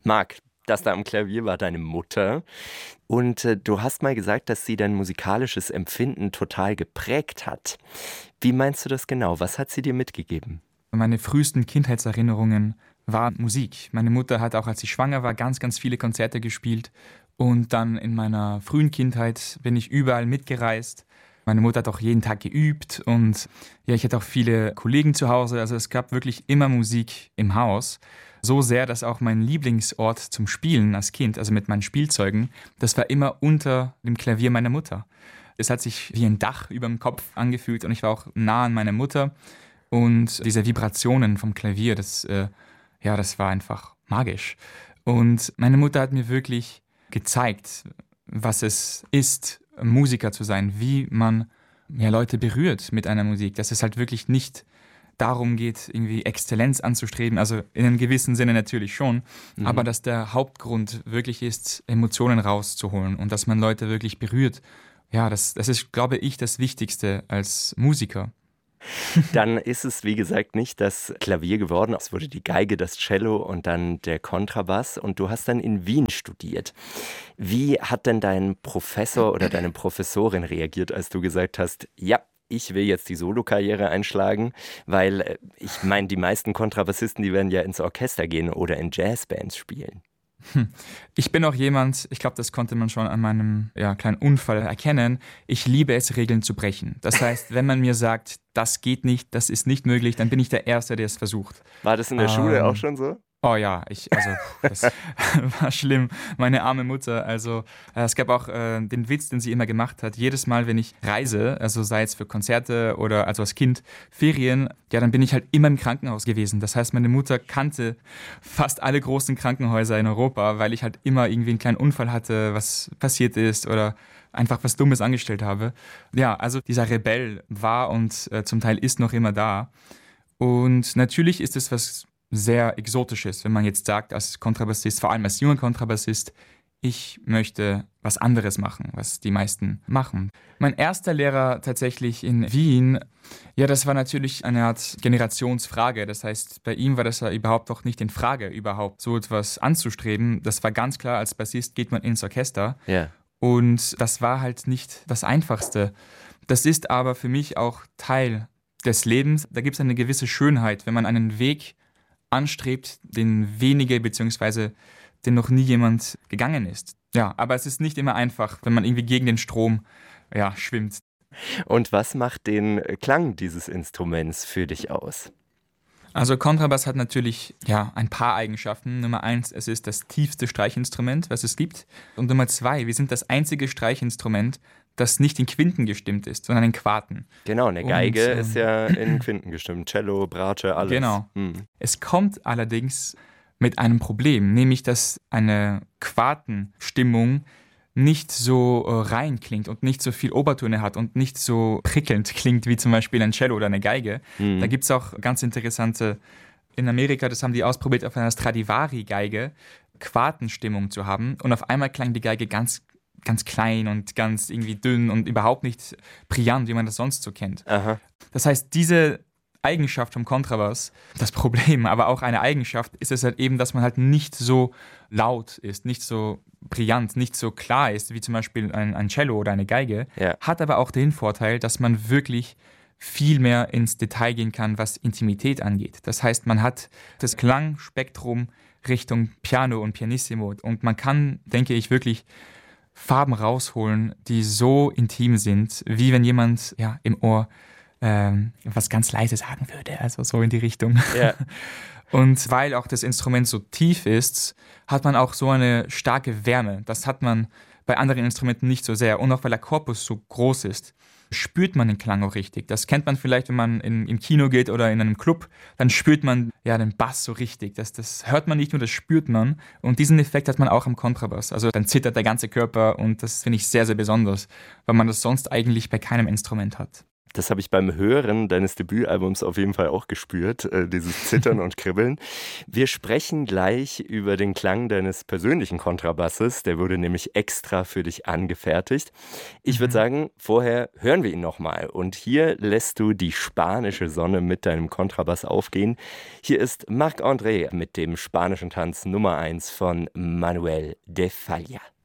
Marc, das da am Klavier war deine Mutter. Und du hast mal gesagt, dass sie dein musikalisches Empfinden total geprägt hat. Wie meinst du das genau? Was hat sie dir mitgegeben? Meine frühesten Kindheitserinnerungen war Musik. Meine Mutter hat auch, als sie schwanger war, ganz, ganz viele Konzerte gespielt. Und dann in meiner frühen Kindheit bin ich überall mitgereist. Meine Mutter hat auch jeden Tag geübt und ja, ich hatte auch viele Kollegen zu Hause. Also es gab wirklich immer Musik im Haus. So sehr, dass auch mein Lieblingsort zum Spielen als Kind, also mit meinen Spielzeugen, das war immer unter dem Klavier meiner Mutter. Es hat sich wie ein Dach über dem Kopf angefühlt und ich war auch nah an meiner Mutter. Und diese Vibrationen vom Klavier, das war einfach magisch. Und meine Mutter hat mir wirklich gezeigt, was es ist, Musiker zu sein, wie man Leute berührt mit einer Musik, dass es halt wirklich nicht darum geht, irgendwie Exzellenz anzustreben, also in einem gewissen Sinne natürlich schon, aber dass der Hauptgrund wirklich ist, Emotionen rauszuholen und dass man Leute wirklich berührt. Ja, das ist, glaube ich, das Wichtigste als Musiker. Dann ist es, wie gesagt, nicht das Klavier geworden. Es wurde die Geige, das Cello und dann der Kontrabass. Und du hast dann in Wien studiert. Wie hat denn dein Professor oder deine Professorin reagiert, als du gesagt hast, ja, ich will jetzt die Solokarriere einschlagen? Weil ich meine, die meisten Kontrabassisten, die werden ja ins Orchester gehen oder in Jazzbands spielen. Ich bin auch jemand, ich glaube, das konnte man schon an meinem kleinen Unfall erkennen, ich liebe es, Regeln zu brechen. Das heißt, wenn man mir sagt, das geht nicht, das ist nicht möglich, dann bin ich der Erste, der es versucht. War das in der Schule auch schon so? Oh ja, das war schlimm. Meine arme Mutter. Also es gab auch den Witz, den sie immer gemacht hat. Jedes Mal, wenn ich reise, also sei es für Konzerte oder also als Kind Ferien, ja, dann bin ich halt immer im Krankenhaus gewesen. Das heißt, meine Mutter kannte fast alle großen Krankenhäuser in Europa, weil ich halt immer irgendwie einen kleinen Unfall hatte, was passiert ist oder einfach was Dummes angestellt habe. Ja, also dieser Rebell war und zum Teil ist noch immer da. Und natürlich ist es was sehr Exotisches, wenn man jetzt sagt, als Kontrabassist, vor allem als junger Kontrabassist, ich möchte was anderes machen, was die meisten machen. Mein erster Lehrer tatsächlich in Wien, ja, das war natürlich eine Art Generationsfrage. Das heißt, bei ihm war das ja überhaupt noch nicht in Frage, überhaupt so etwas anzustreben. Das war ganz klar, als Bassist geht man ins Orchester. Ja. Und das war halt nicht das Einfachste. Das ist aber für mich auch Teil des Lebens. Da gibt es eine gewisse Schönheit, wenn man einen Weg anstrebt, den wenige bzw. den noch nie jemand gegangen ist. Ja, aber es ist nicht immer einfach, wenn man irgendwie gegen den Strom schwimmt. Und was macht den Klang dieses Instruments für dich aus? Also Kontrabass hat natürlich ein paar Eigenschaften. Nummer 1, es ist das tiefste Streichinstrument, was es gibt. Und Nummer 2, wir sind das einzige Streichinstrument, das nicht in Quinten gestimmt ist, sondern in Quarten. Genau, eine Geige ist ja in Quinten gestimmt. Cello, Bratsche, alles. Genau. Es kommt allerdings mit einem Problem, nämlich dass eine Quartenstimmung nicht so rein klingt und nicht so viel Obertöne hat und nicht so prickelnd klingt wie zum Beispiel ein Cello oder eine Geige. Da gibt es auch ganz interessante, in Amerika, das haben die ausprobiert, auf einer Stradivari-Geige Quartenstimmung zu haben und auf einmal klang die Geige ganz klein und ganz irgendwie dünn und überhaupt nicht brillant, wie man das sonst so kennt. Aha. Das heißt, diese Eigenschaft vom Kontrabass, das Problem, aber auch eine Eigenschaft, ist es halt eben, dass man halt nicht so laut ist, nicht so brillant, nicht so klar ist, wie zum Beispiel ein Cello oder eine Geige, hat aber auch den Vorteil, dass man wirklich viel mehr ins Detail gehen kann, was Intimität angeht. Das heißt, man hat das Klangspektrum Richtung Piano und Pianissimo und man kann, denke ich, wirklich Farben rausholen, die so intim sind, wie wenn jemand im Ohr was ganz leise sagen würde, also so in die Richtung. Ja. Und weil auch das Instrument so tief ist, hat man auch so eine starke Wärme. Das hat man bei anderen Instrumenten nicht so sehr. Und auch weil der Korpus so groß ist, spürt man den Klang auch richtig. Das kennt man vielleicht, wenn man im Kino geht oder in einem Club, dann spürt man den Bass so richtig. Das hört man nicht nur, das spürt man. Und diesen Effekt hat man auch am Kontrabass. Also dann zittert der ganze Körper und das finde ich sehr, sehr besonders, weil man das sonst eigentlich bei keinem Instrument hat. Das habe ich beim Hören deines Debütalbums auf jeden Fall auch gespürt, dieses Zittern und Kribbeln. Wir sprechen gleich über den Klang deines persönlichen Kontrabasses. Der wurde nämlich extra für dich angefertigt. Ich würde sagen, vorher hören wir ihn nochmal. Und hier lässt du die spanische Sonne mit deinem Kontrabass aufgehen. Hier ist Marc André mit dem spanischen Tanz Nummer 1 von Manuel de Falla.